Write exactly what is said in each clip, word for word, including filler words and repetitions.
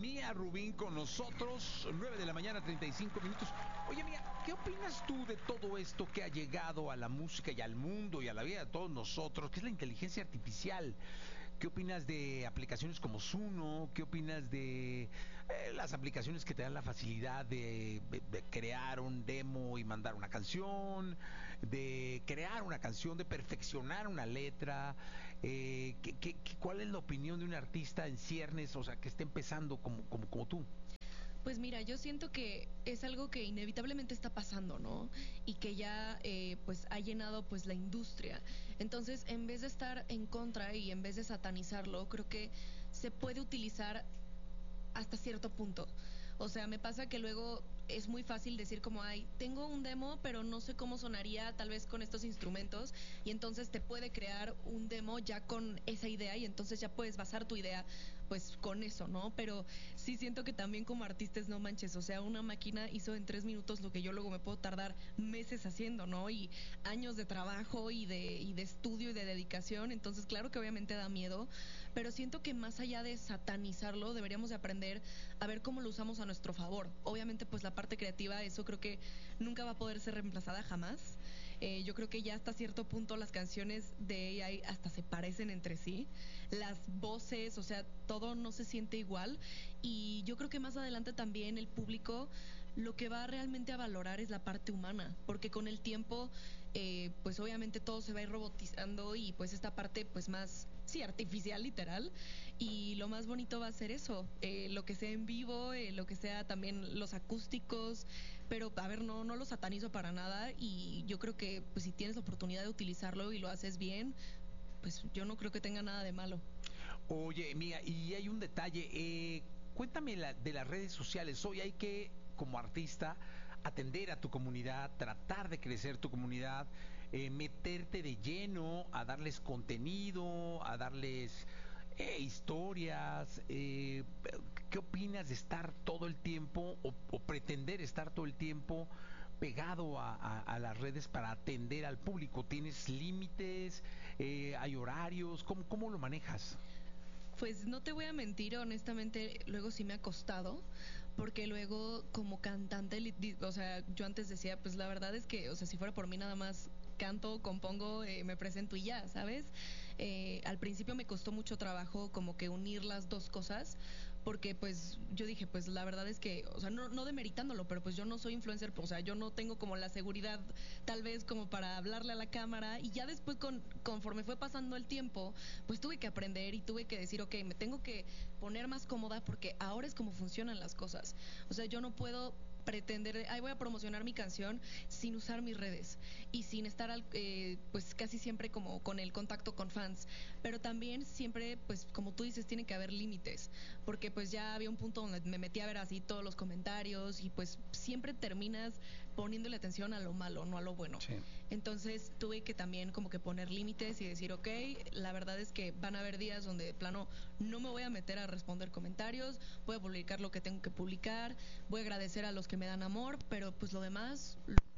Mía Rubín con nosotros, nueve de la mañana, treinta y cinco minutos. Oye, Mía, ¿qué opinas tú de todo esto que ha llegado a la música y al mundo y a la vida de todos nosotros, que es la inteligencia artificial? ¿Qué opinas de aplicaciones como Suno? ¿Qué opinas de eh, las aplicaciones que te dan la facilidad de, de, de crear un demo y mandar una canción, de crear una canción, de perfeccionar una letra? Eh, ¿qué, qué, ¿Cuál es la opinión de un artista en ciernes, o sea, que esté empezando como, como, como tú? Pues mira, yo siento que es algo que inevitablemente está pasando, ¿no? Y que ya eh, pues ha llenado pues la industria. Entonces, en vez de estar en contra y en vez de satanizarlo, creo que se puede utilizar hasta cierto punto. O sea, me pasa que luego es muy fácil decir como, ay, tengo un demo, pero no sé cómo sonaría tal vez con estos instrumentos, y entonces te puede crear un demo ya con esa idea, y entonces ya puedes basar tu idea pues con eso, ¿no? Pero sí siento que también como artistas, no manches, o sea, una máquina hizo en tres minutos lo que yo luego me puedo tardar meses haciendo, ¿no? Y años de trabajo y de, y de estudio y de dedicación. Entonces claro que obviamente da miedo, pero siento que más allá de satanizarlo, deberíamos de aprender a ver cómo lo usamos a nuestro favor. Obviamente pues la parte creativa, eso creo que nunca va a poder ser reemplazada jamás. Eh, yo creo que ya hasta cierto punto las canciones de A I hasta se parecen entre sí, las voces, o sea, todo no se siente igual, y yo creo que más adelante también el público lo que va realmente a valorar es la parte humana, porque con el tiempo eh, pues obviamente todo se va a ir robotizando, y pues esta parte pues más, sí, artificial, literal, y lo más bonito va a ser eso, eh, lo que sea en vivo, eh, lo que sea también los acústicos. Pero a ver, no, no lo satanizo para nada, y yo creo que pues si tienes la oportunidad de utilizarlo y lo haces bien, pues yo no creo que tenga nada de malo. Oye, Mía, y hay un detalle, eh, cuéntame la, de las redes sociales. Hoy hay que, como artista, atender a tu comunidad, tratar de crecer tu comunidad, eh, meterte de lleno a darles contenido, a darles eh, historias. Eh, ¿Qué opinas de estar todo el tiempo o, o pretender estar todo el tiempo pegado a, a, a las redes para atender al público? ¿Tienes límites? Eh, ¿Hay horarios? ¿Cómo, cómo lo manejas? Pues no te voy a mentir, honestamente, luego sí me ha costado, porque luego como cantante, o sea, yo antes decía, pues la verdad es que, o sea, si fuera por mí nada más canto, compongo, eh, me presento y ya, ¿sabes? Eh, al principio me costó mucho trabajo como que unir las dos cosas, porque pues yo dije, pues la verdad es que, o sea, no, no demeritándolo, pero pues yo no soy influencer, o sea, yo no tengo como la seguridad tal vez como para hablarle a la cámara, y ya después con, conforme fue pasando el tiempo, pues tuve que aprender y tuve que decir, ok, me tengo que poner más cómoda porque ahora es como funcionan las cosas. O sea, yo no puedo pretender, ay, voy a promocionar mi canción sin usar mis redes y sin estar al, eh, pues casi siempre como con el contacto con fans, pero también siempre, pues como tú dices, tiene que haber límites, porque pues ya había un punto donde me metí a ver así todos los comentarios, y pues siempre terminas poniéndole atención a lo malo, no a lo bueno. Sí. Entonces tuve que también como que poner límites y decir, ok, la verdad es que van a haber días donde de plano no me voy a meter a responder comentarios, voy a publicar lo que tengo que publicar, voy a agradecer a los que me dan amor, pero pues lo demás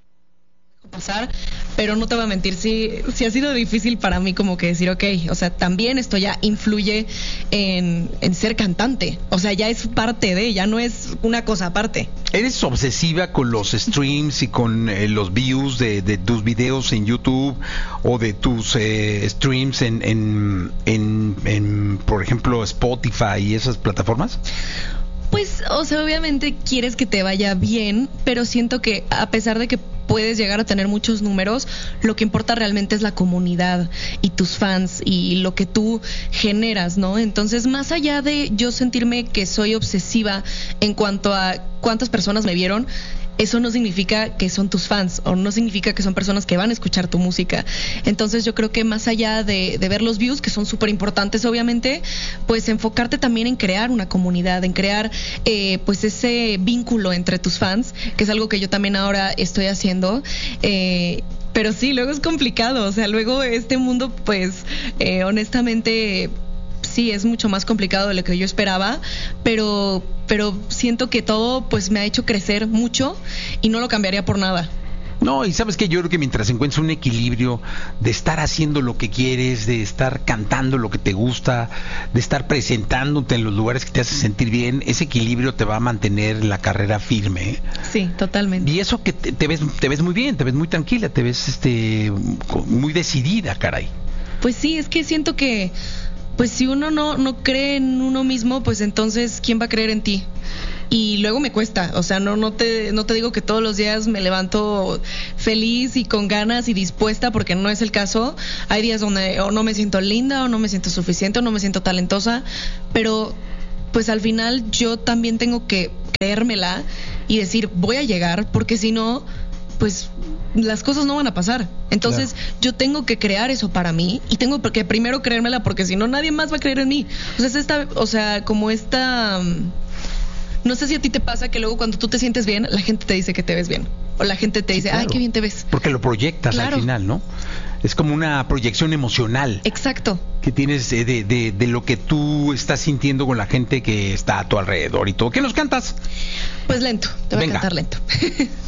pasar. Pero no te voy a mentir, sí, sí ha sido difícil para mí como que decir, ok, o sea, también esto ya influye en, en ser cantante, o sea, ya es parte de, ya no es una cosa aparte. ¿Eres obsesiva con los streams y con eh, los views de, de tus videos en YouTube o de tus eh, streams en, en, en, en, por ejemplo, Spotify y esas plataformas? Pues, o sea, obviamente quieres que te vaya bien, pero siento que a pesar de que puedes llegar a tener muchos números, lo que importa realmente es la comunidad y tus fans y lo que tú generas, ¿no? Entonces, más allá de yo sentirme que soy obsesiva en cuanto a cuántas personas me vieron, eso no significa que son tus fans, o no significa que son personas que van a escuchar tu música. Entonces yo creo que más allá de, de ver los views, que son súper importantes obviamente, pues enfocarte también en crear una comunidad, en crear eh, pues ese vínculo entre tus fans, que es algo que yo también ahora estoy haciendo. Eh, pero sí, luego es complicado, o sea, luego este mundo pues eh, honestamente sí es mucho más complicado de lo que yo esperaba, pero pero siento que todo pues me ha hecho crecer mucho y no lo cambiaría por nada. No, y sabes que yo creo que mientras encuentres un equilibrio de estar haciendo lo que quieres, de estar cantando lo que te gusta, de estar presentándote en los lugares que te hacen sentir bien, ese equilibrio te va a mantener la carrera firme. ¿eh? Sí, totalmente. Y eso que te, te ves te ves muy bien, te ves muy tranquila, te ves este muy decidida, caray. Pues sí, es que siento que pues si uno no no cree en uno mismo, pues entonces ¿quién va a creer en ti? Y luego me cuesta, o sea, no no te no te digo que todos los días me levanto feliz y con ganas y dispuesta, porque no es el caso. Hay días donde o no me siento linda, o no me siento suficiente, o no me siento talentosa, pero pues al final yo también tengo que creérmela y decir, voy a llegar, porque si no, pues las cosas no van a pasar. Entonces claro. Yo tengo que crear eso para mí y tengo que primero creérmela, porque si no nadie más va a creer en mí. O sea, es esta, o sea, como esta... No sé si a ti te pasa que luego cuando tú te sientes bien, la gente te dice que te ves bien. O la gente te dice, sí, claro. Ay, qué bien te ves. Porque lo proyectas claro. Al final, ¿no? Es como una proyección emocional. Exacto. Que tienes de, de, de lo que tú estás sintiendo con la gente que está a tu alrededor y todo. ¿Qué nos cantas? Pues lento, te voy Venga. a cantar lento.